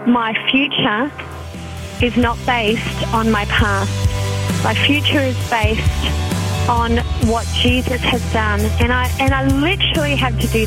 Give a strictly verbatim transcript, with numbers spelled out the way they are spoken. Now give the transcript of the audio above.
my future is not based on my past. My future is based on what Jesus has done. And I, and I literally had to do